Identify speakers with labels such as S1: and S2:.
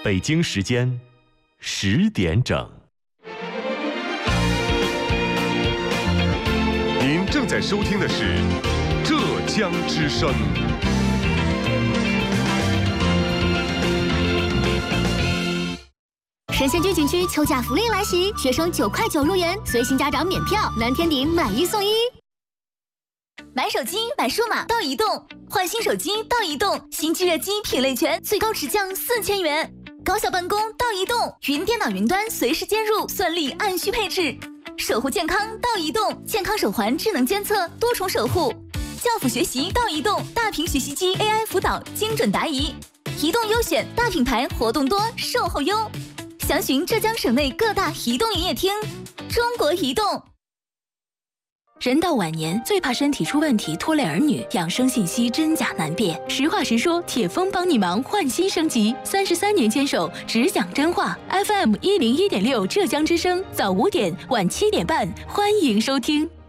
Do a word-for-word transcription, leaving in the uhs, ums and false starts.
S1: 北京时间十点整。
S2: 您正在收听的是浙江之声。
S3: 神仙居景区秋假福利来袭，学生九块九入园，随行家长免票，蓝天顶买一送一。买手机买数码到移动，换新手机到移动，新聚热机品类全，最高直降四千元。高效办公到移动，云电脑云端随时接入，算力按需配置。守护健康到移动，健康手环智能监测，多重守护。教辅学习到移动，大屏学习机 A I 辅导，精准答疑。移动优选，大品牌活动多，售后优。详询浙江省内各大移动营业厅。中国移动。
S4: 人到晚年，最怕身体出问题拖累儿女，养生信息真假难辨。实话实说，铁峰帮你忙，换新升级。三十三年坚守，只讲真话。F M 一零一点六，浙江之声，早五点，晚七点半，欢迎收听。